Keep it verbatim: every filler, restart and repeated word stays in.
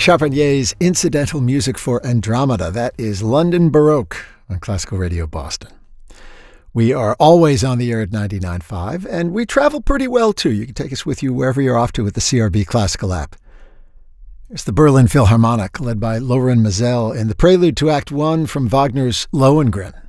Charpanier's incidental music for Andromeda. That is London Baroque on Classical Radio Boston. We are always on the air at ninety-nine point five, and we travel pretty well, too. You can take us with you wherever you're off to with the C R B Classical app. Here's the Berlin Philharmonic, led by Loren Maazel, in the prelude to Act One from Wagner's Lohengrin.